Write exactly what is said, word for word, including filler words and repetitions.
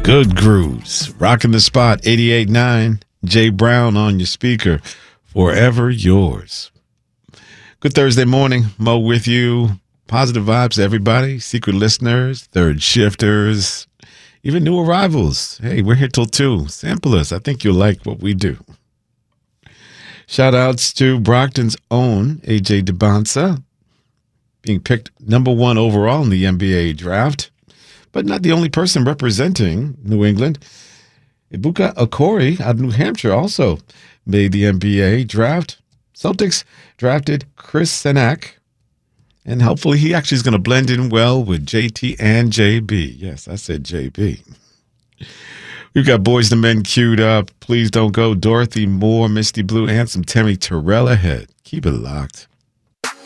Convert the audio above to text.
Good grooves. Rocking the spot. eighty-eight point nine. Jay Brown on your speaker. Forever yours. Good Thursday morning. Mo with you. Positive vibes to everybody. Secret listeners, third shifters, even new arrivals. Hey, we're here till two. Sample us. I think you'll like what we do. Shout outs to Brockton's own A J Debonsa, being picked number one overall in the N B A draft, but not the only person representing New England. Ibuka Okori out of New Hampshire also made the N B A draft. Celtics drafted Chris Senak, and hopefully he actually is going to blend in well with J T and J B. Yes, I said J B. We've got Boys to Men queued up. Please don't go. Dorothy Moore, Misty Blue, and some Tammy Terrell ahead. Keep it locked.